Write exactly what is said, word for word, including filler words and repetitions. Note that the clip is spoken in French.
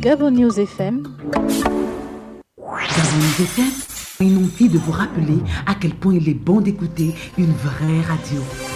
Gabon News F M. Gabon News F M, une envie de vous rappeler à quel point il est bon d'écouter une vraie radio.